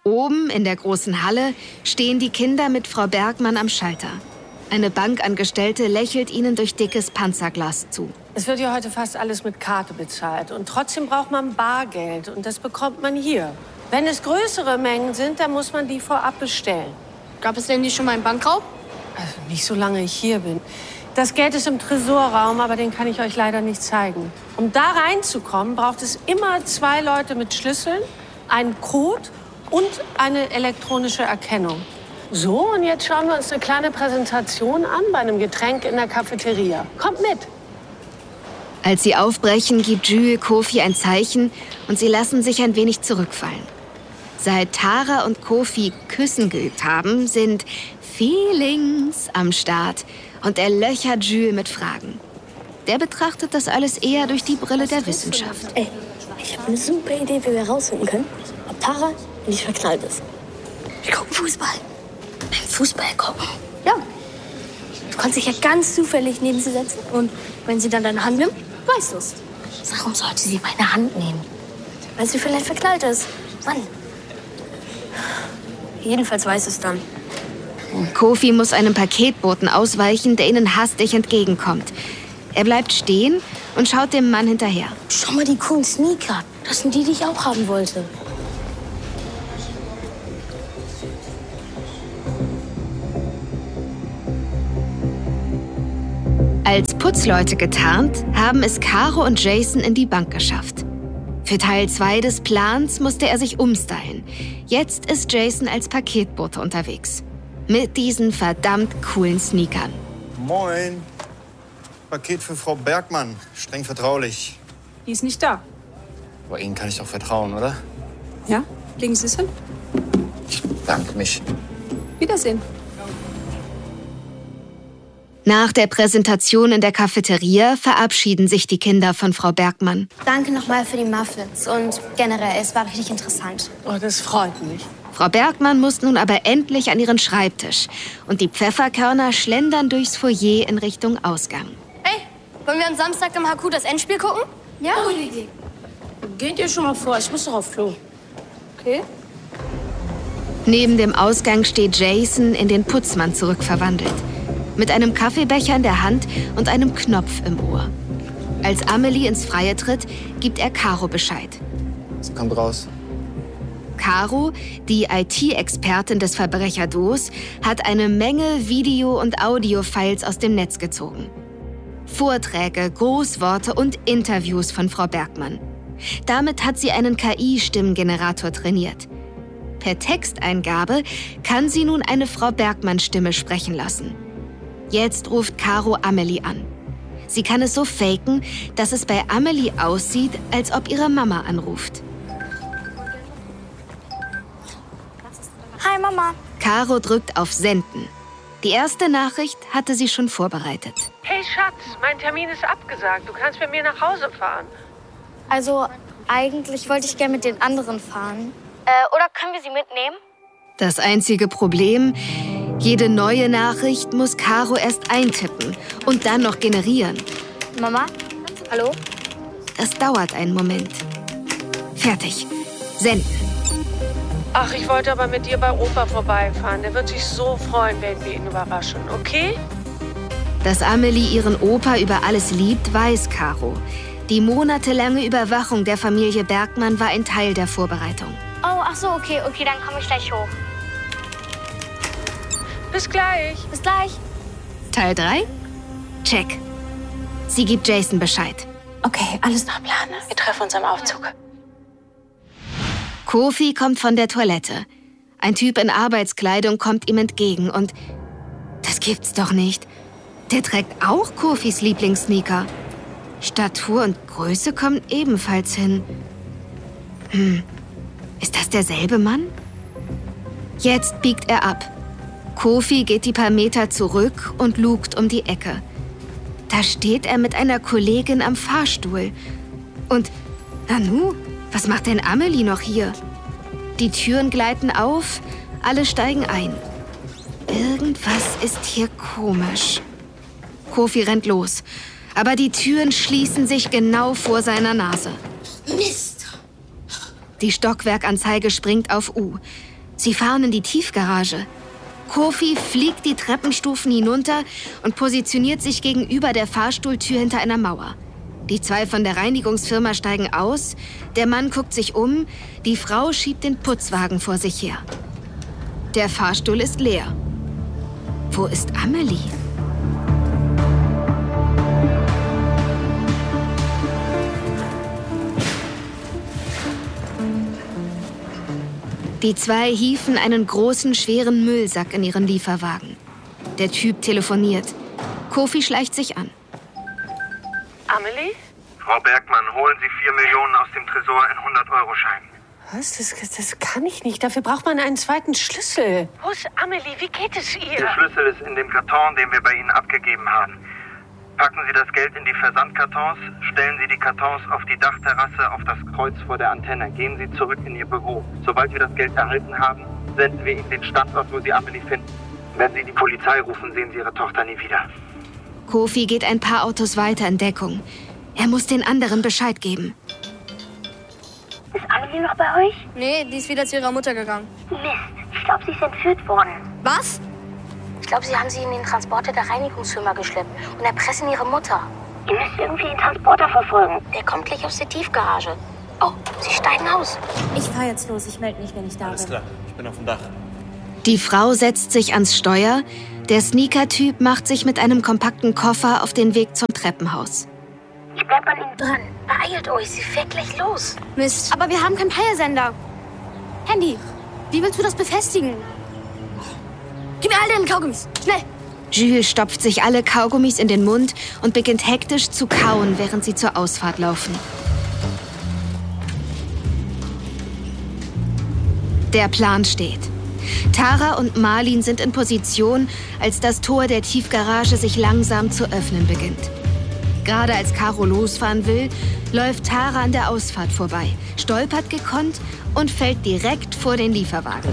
Oben in der großen Halle stehen die Kinder mit Frau Bergmann am Schalter. Eine Bankangestellte lächelt ihnen durch dickes Panzerglas zu. Es wird ja heute fast alles mit Karte bezahlt. Und trotzdem braucht man Bargeld. Und das bekommt man hier. Wenn es größere Mengen sind, dann muss man die vorab bestellen. Gab es denn nicht schon mal einen Bankraub? Also nicht solange ich hier bin. Das Geld ist im Tresorraum, aber den kann ich euch leider nicht zeigen. Um da reinzukommen, braucht es immer 2 Leute mit Schlüsseln, einen Code und eine elektronische Erkennung. So, und jetzt schauen wir uns eine kleine Präsentation an bei einem Getränk in der Cafeteria. Kommt mit! Als sie aufbrechen, gibt Jules Kofi ein Zeichen und sie lassen sich ein wenig zurückfallen. Seit Tara und Kofi Küssen geübt haben, sind Feelings am Start und er löchert Jules mit Fragen. Der betrachtet das alles eher durch die Brille der Wissenschaft. Ey, ich habe eine super Idee, wie wir herausfinden können, ob Tara nicht verknallt ist. Wir gucken Fußball. Beim Fußball gucken? Ja. Du kannst dich ja ganz zufällig neben sie setzen und wenn sie dann deine Hand nimmt, weißt du's. Warum sollte sie meine Hand nehmen? Weil sie vielleicht verknallt ist. Mann. Jedenfalls weiß es dann. Kofi muss einem Paketboten ausweichen, der ihnen hastig entgegenkommt. Er bleibt stehen und schaut dem Mann hinterher. Schau mal die coolen Sneaker. Das sind die, die ich auch haben wollte. Als Putzleute getarnt, haben es Caro und Jason in die Bank geschafft. Für Teil 2 des Plans musste er sich umstylen. Jetzt ist Jason als Paketbote unterwegs. Mit diesen verdammt coolen Sneakern. Moin. Paket für Frau Bergmann. Streng vertraulich. Die ist nicht da. Aber Ihnen kann ich doch vertrauen, oder? Ja? Legen Sie es hin. Ich bedanke mich. Wiedersehen. Nach der Präsentation in der Cafeteria verabschieden sich die Kinder von Frau Bergmann. Danke nochmal für die Muffins und generell, es war richtig interessant. Oh, das freut mich. Frau Bergmann muss nun aber endlich an ihren Schreibtisch und die Pfefferkörner schlendern durchs Foyer in Richtung Ausgang. Hey, wollen wir am Samstag im HQ das Endspiel gucken? Ja? Gute Idee. Geht ihr schon mal vor, ich muss doch auf Klo. Okay. Neben dem Ausgang steht Jason in den Putzmann zurückverwandelt. Mit einem Kaffeebecher in der Hand und einem Knopf im Ohr. Als Amelie ins Freie tritt, gibt er Caro Bescheid. Sie kommt raus. Caro, die IT-Expertin des Verbrecherdos, hat eine Menge Video- und Audio-Files aus dem Netz gezogen. Vorträge, Großworte und Interviews von Frau Bergmann. Damit hat sie einen KI-Stimmengenerator trainiert. Per Texteingabe kann sie nun eine Frau Bergmann-Stimme sprechen lassen. Jetzt ruft Caro Amelie an. Sie kann es so faken, dass es bei Amelie aussieht, als ob ihre Mama anruft. Hi, Mama. Caro drückt auf Senden. Die erste Nachricht hatte sie schon vorbereitet. Hey Schatz, mein Termin ist abgesagt. Du kannst mit mir nach Hause fahren. Also, eigentlich wollte ich gerne mit den anderen fahren. Oder können wir sie mitnehmen? Das einzige Problem: jede neue Nachricht muss Caro erst eintippen und dann noch generieren. Mama? Hallo? Das dauert einen Moment. Fertig. Senden. Ach, ich wollte aber mit dir bei Opa vorbeifahren. Der wird sich so freuen, wenn wir ihn überraschen, okay? Dass Amelie ihren Opa über alles liebt, weiß Caro. Die monatelange Überwachung der Familie Bergmann war ein Teil der Vorbereitung. Oh, ach so, okay, dann komme ich gleich hoch. Bis gleich. Bis gleich. Teil 3? Check. Sie gibt Jason Bescheid. Okay, alles nach Plan. Wir treffen uns am Aufzug. Kofi kommt von der Toilette. Ein Typ in Arbeitskleidung kommt ihm entgegen und... Das gibt's doch nicht. Der trägt auch Kofis Lieblingssneaker. Statur und Größe kommen ebenfalls hin. Ist das derselbe Mann? Jetzt biegt er ab. Kofi geht die paar Meter zurück und lugt um die Ecke. Da steht er mit einer Kollegin am Fahrstuhl. Und, Nanu, was macht denn Amelie noch hier? Die Türen gleiten auf, alle steigen ein. Irgendwas ist hier komisch. Kofi rennt los, aber die Türen schließen sich genau vor seiner Nase. Mist! Die Stockwerkanzeige springt auf U. Sie fahren in die Tiefgarage. Kofi fliegt die Treppenstufen hinunter und positioniert sich gegenüber der Fahrstuhltür hinter einer Mauer. Die zwei von der Reinigungsfirma steigen aus, der Mann guckt sich um, die Frau schiebt den Putzwagen vor sich her. Der Fahrstuhl ist leer. Wo ist Amelie? Die zwei hieven einen großen, schweren Müllsack in ihren Lieferwagen. Der Typ telefoniert. Kofi schleicht sich an. Amelie? Frau Bergmann, holen Sie 4 Millionen aus dem Tresor in 100-Euro-Scheinen. Was? Das kann ich nicht. Dafür braucht man einen zweiten Schlüssel. Wo ist Amelie? Wie geht es ihr? Der Schlüssel ist in dem Karton, den wir bei Ihnen abgegeben haben. Packen Sie das Geld in die Versandkartons, stellen Sie die Kartons auf die Dachterrasse auf das Kreuz vor der Antenne. Gehen Sie zurück in Ihr Büro. Sobald wir das Geld erhalten haben, senden wir Ihnen den Standort, wo Sie Amelie finden. Wenn Sie die Polizei rufen, sehen Sie Ihre Tochter nie wieder. Kofi geht ein paar Autos weiter in Deckung. Er muss den anderen Bescheid geben. Ist Amelie noch bei euch? Nee, die ist wieder zu ihrer Mutter gegangen. Mist, ich glaube, sie ist entführt worden. Was? Ich glaube, sie haben sie in den Transporter der Reinigungsfirma geschleppt und erpressen ihre Mutter. Ihr müsst irgendwie den Transporter verfolgen. Der kommt gleich aus der Tiefgarage. Oh, sie steigen aus. Ich fahr jetzt los. Ich melde mich, wenn ich da bin. Alles klar, ich bin auf dem Dach. Die Frau setzt sich ans Steuer. Der Sneaker-Typ macht sich mit einem kompakten Koffer auf den Weg zum Treppenhaus. Ich bleib an ihnen dran. Beeilt euch, sie fährt gleich los. Mist. Aber wir haben keinen Peilsender. Handy, wie willst du das befestigen? Gib mir all deine Kaugummis. Schnell. Jules stopft sich alle Kaugummis in den Mund und beginnt hektisch zu kauen, während sie zur Ausfahrt laufen. Der Plan steht. Tara und Marlin sind in Position, als das Tor der Tiefgarage sich langsam zu öffnen beginnt. Gerade als Caro losfahren will, läuft Tara an der Ausfahrt vorbei, stolpert gekonnt und fällt direkt vor den Lieferwagen.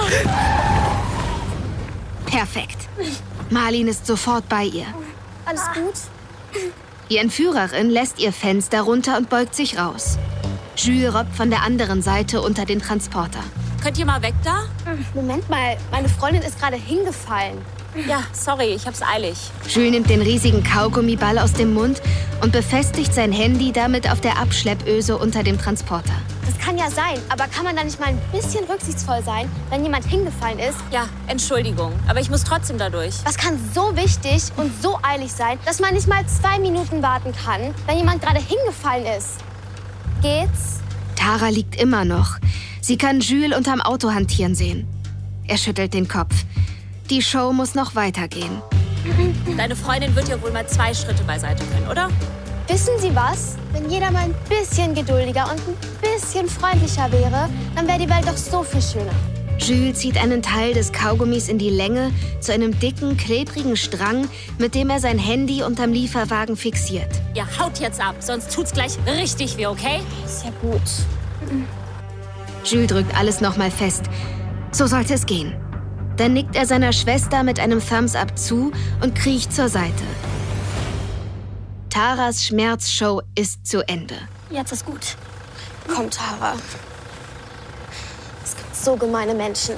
Perfekt. Marlin ist sofort bei ihr. Alles gut? Die Entführerin lässt ihr Fenster runter und beugt sich raus. Jules robbt von der anderen Seite unter den Transporter. Könnt ihr mal weg da? Moment mal, meine Freundin ist gerade hingefallen. Ja, sorry, ich hab's eilig. Jules nimmt den riesigen Kaugummiball aus dem Mund und befestigt sein Handy damit auf der Abschleppöse unter dem Transporter. Das kann ja sein, aber kann man da nicht mal ein bisschen rücksichtsvoll sein, wenn jemand hingefallen ist? Ja, Entschuldigung, aber ich muss trotzdem da durch. Was kann so wichtig und so eilig sein, dass man nicht mal 2 Minuten warten kann, wenn jemand gerade hingefallen ist? Geht's? Tara liegt immer noch. Sie kann Jules unterm Auto hantieren sehen. Er schüttelt den Kopf. Die Show muss noch weitergehen. Deine Freundin wird ja wohl mal 2 Schritte beiseite können, oder? Wissen Sie was? Wenn jeder mal ein bisschen geduldiger und ein bisschen freundlicher wäre, dann wäre die Welt doch so viel schöner. Jules zieht einen Teil des Kaugummis in die Länge zu einem dicken, klebrigen Strang, mit dem er sein Handy unterm Lieferwagen fixiert. Ja, haut jetzt ab, sonst tut's gleich richtig weh, okay? Ist ja gut. Jules drückt alles nochmal fest. So sollte es gehen. Dann nickt er seiner Schwester mit einem Thumbs-up zu und kriecht zur Seite. Taras Schmerzshow ist zu Ende. Jetzt ist gut. Komm, Tara. Es gibt so gemeine Menschen.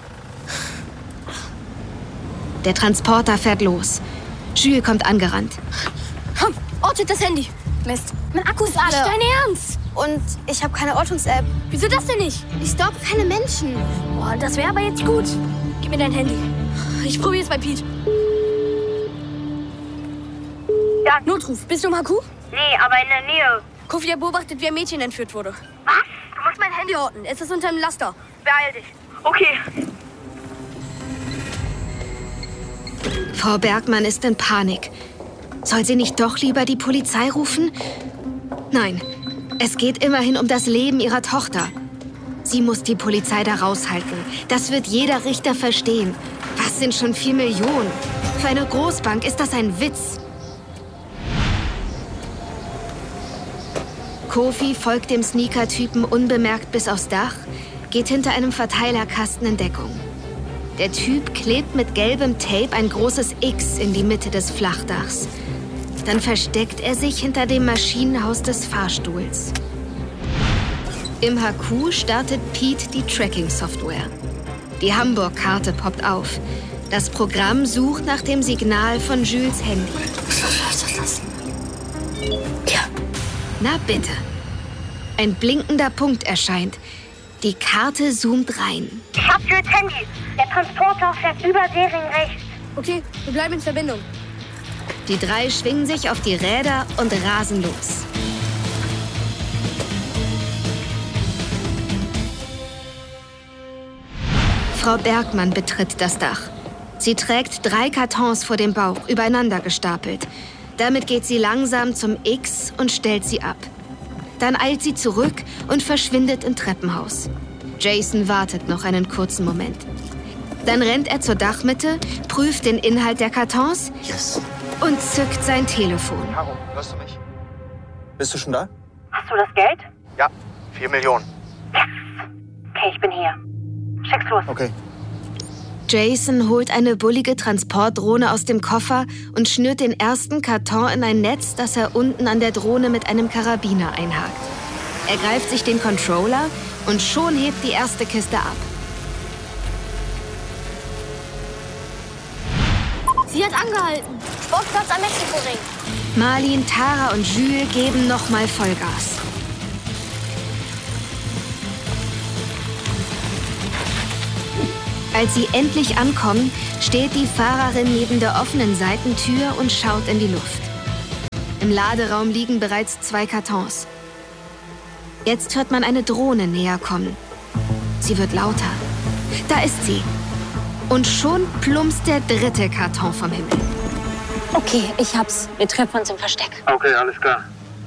Der Transporter fährt los. Jules kommt angerannt. Komm, ortet das Handy. Mist, mein Akku ist alle. Nicht dein Ernst? Und ich habe keine Ortungs-App. Wieso das denn nicht? Ich stalke keine Menschen. Boah, das wäre aber jetzt gut. Gib mir dein Handy. Ich probiere es bei Pete. Ja. Notruf. Bist du im HQ? Nee, aber in der Nähe. Kofi hat beobachtet, wie ein Mädchen entführt wurde. Was? Du musst mein Handy orten. Es ist unter dem Laster. Beeil dich. Okay. Frau Bergmann ist in Panik. Soll sie nicht doch lieber die Polizei rufen? Nein, es geht immerhin um das Leben ihrer Tochter. Sie muss die Polizei da raushalten. Das wird jeder Richter verstehen. Was sind schon 4 Millionen? Für eine Großbank ist das ein Witz. Kofi folgt dem Sneaker-Typen unbemerkt bis aufs Dach, geht hinter einem Verteilerkasten in Deckung. Der Typ klebt mit gelbem Tape ein großes X in die Mitte des Flachdachs. Dann versteckt er sich hinter dem Maschinenhaus des Fahrstuhls. Im HQ startet Pete die Tracking-Software. Die Hamburg-Karte poppt auf. Das Programm sucht nach dem Signal von Jules Handy. Ja. Na bitte. Ein blinkender Punkt erscheint. Die Karte zoomt rein. Ich hab Jules Handy. Der Transporter fährt über Sering rechts. Okay, wir bleiben in Verbindung. Die drei schwingen sich auf die Räder und rasen los. Frau Bergmann betritt das Dach. Sie trägt 3 Kartons vor dem Bauch, übereinander gestapelt. Damit geht sie langsam zum X und stellt sie ab. Dann eilt sie zurück und verschwindet im Treppenhaus. Jason wartet noch einen kurzen Moment. Dann rennt er zur Dachmitte, prüft den Inhalt der Kartons und zückt sein Telefon. Caro, hörst du mich? Bist du schon da? Hast du das Geld? Ja, 4 Millionen. Okay, ich bin hier. Schick's los. Okay. Jason holt eine bullige Transportdrohne aus dem Koffer und schnürt den ersten Karton in ein Netz, das er unten an der Drohne mit einem Karabiner einhakt. Er greift sich den Controller und schon hebt die erste Kiste ab. Sie hat angehalten. Sportplatz am Mexiko-Ring. Marlin, Tara und Jules geben nochmal Vollgas. Als sie endlich ankommen, steht die Fahrerin neben der offenen Seitentür und schaut in die Luft. Im Laderaum liegen bereits 2 Kartons. Jetzt hört man eine Drohne näher kommen. Sie wird lauter. Da ist sie. Und schon plumpst der 3. Karton vom Himmel. Okay, ich hab's. Wir treffen uns im Versteck. Okay, alles klar.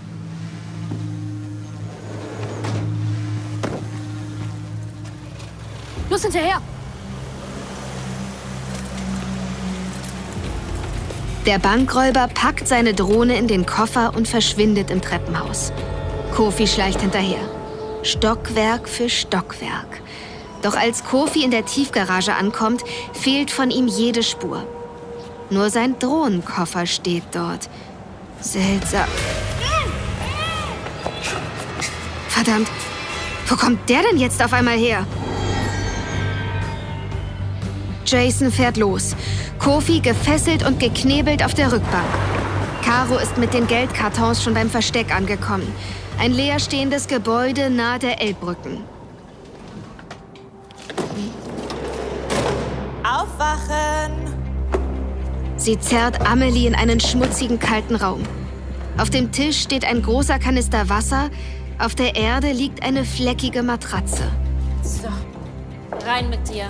Los hinterher. Der Bankräuber packt seine Drohne in den Koffer und verschwindet im Treppenhaus. Kofi schleicht hinterher. Stockwerk für Stockwerk. Doch als Kofi in der Tiefgarage ankommt, fehlt von ihm jede Spur. Nur sein Drohnenkoffer steht dort. Seltsam. Verdammt, wo kommt der denn jetzt auf einmal her? Jason fährt los. Kofi gefesselt und geknebelt auf der Rückbank. Caro ist mit den Geldkartons schon beim Versteck angekommen. Ein leerstehendes Gebäude nahe der Elbbrücken. Aufwachen! Sie zerrt Amelie in einen schmutzigen, kalten Raum. Auf dem Tisch steht ein großer Kanister Wasser. Auf der Erde liegt eine fleckige Matratze. So, rein mit dir.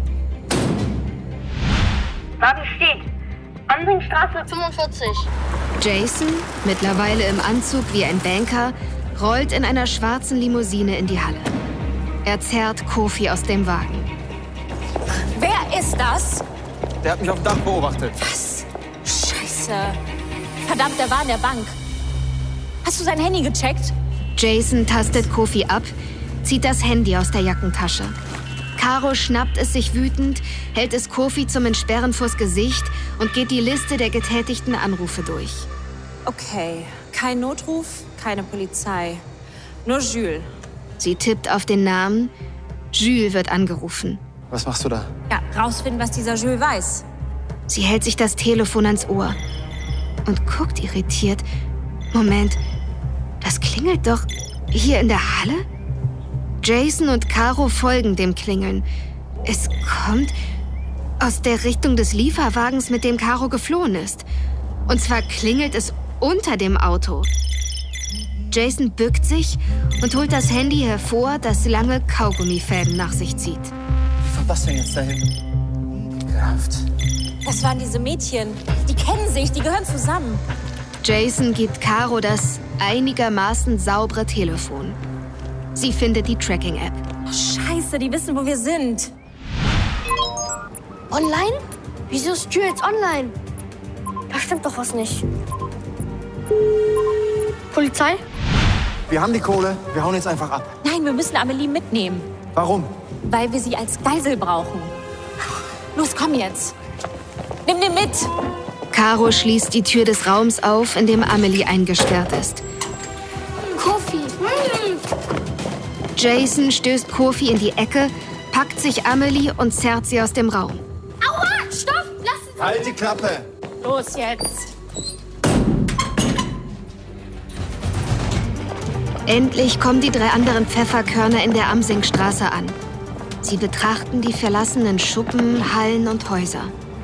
Wagen steht. Anringstraße 45. Jason, mittlerweile im Anzug wie ein Banker, rollt in einer schwarzen Limousine in die Halle. Er zerrt Kofi aus dem Wagen. Wer ist das? Der hat mich auf dem Dach beobachtet. Was? Scheiße. Verdammt, der war in der Bank. Hast du sein Handy gecheckt? Jason tastet Kofi ab, zieht das Handy aus der Jackentasche. Caro schnappt es sich wütend, hält es Kofi zum Entsperren vors Gesicht und geht die Liste der getätigten Anrufe durch. Okay, kein Notruf, keine Polizei. Nur Jules. Sie tippt auf den Namen. Jules wird angerufen. Was machst du da? Ja, rausfinden, was dieser Jules weiß. Sie hält sich das Telefon ans Ohr und guckt irritiert. Moment, das klingelt doch hier in der Halle? Jason und Caro folgen dem Klingeln. Es kommt aus der Richtung des Lieferwagens, mit dem Caro geflohen ist. Und zwar klingelt es unter dem Auto. Jason bückt sich und holt das Handy hervor, das lange Kaugummifäden nach sich zieht. Wie kommt das denn jetzt dahin? Ekelhaft. Das waren diese Mädchen. Die kennen sich, die gehören zusammen. Jason gibt Caro das einigermaßen saubere Telefon. Sie findet die Tracking-App. Oh, Scheiße, die wissen, wo wir sind. Online? Wieso ist Jules jetzt online? Da stimmt doch was nicht. Polizei? Wir haben die Kohle, wir hauen jetzt einfach ab. Nein, wir müssen Amelie mitnehmen. Warum? Weil wir sie als Geisel brauchen. Los, komm jetzt. Nimm den mit. Caro schließt die Tür des Raums auf, in dem Amelie eingesperrt ist. Kofi. Jason stößt Kofi in die Ecke, packt sich Amelie und zerrt sie aus dem Raum. Aua! Stopp! Lass es! Halt die Klappe! Los jetzt! Endlich kommen die 3 anderen Pfefferkörner in der Amsingstraße an. Sie betrachten die verlassenen Schuppen, Hallen und Häuser.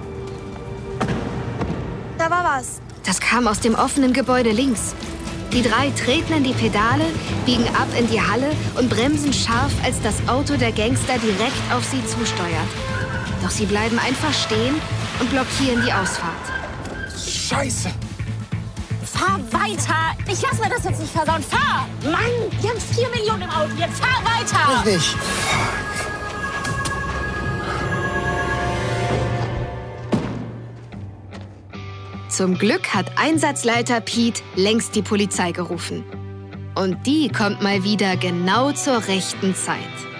Da war was. Das kam aus dem offenen Gebäude links. Die 3 treten in die Pedale, biegen ab in die Halle und bremsen scharf, als das Auto der Gangster direkt auf sie zusteuert. Doch sie bleiben einfach stehen und blockieren die Ausfahrt. Scheiße! Fahr weiter! Ich lass mir das jetzt nicht versauen. Fahr! Mann, wir haben 4 Millionen im Auto. Jetzt fahr weiter! Nicht! Zum Glück hat Einsatzleiter Pete längst die Polizei gerufen. Und die kommt mal wieder genau zur rechten Zeit.